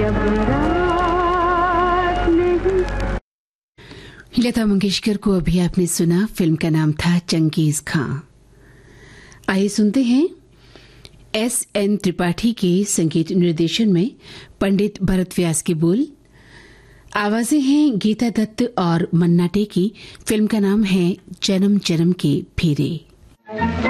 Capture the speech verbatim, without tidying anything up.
जब रात नहीं। लता मंगेशकर को अभी आपने सुना, फिल्म का नाम था चंगेज खां। आइए सुनते हैं एस एन त्रिपाठी के संगीत निर्देशन में पंडित भरत व्यास के बोल। आवाजें हैं गीता दत्त और मन्ना डे की। फिल्म का नाम है जन्म जन्म के फेरे।